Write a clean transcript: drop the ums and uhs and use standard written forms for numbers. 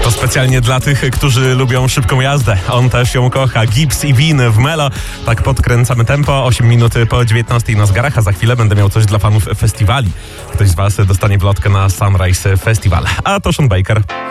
To specjalnie dla tych, którzy lubią szybką jazdę. On też ją kocha. Gibbs i Vin w Melo. Tak podkręcamy tempo. 8 minut po 19 na zgarach, a za chwilę będę miał coś dla fanów festiwali. Ktoś z was dostanie wlotkę na Sunrise Festival. A to Sean Baker.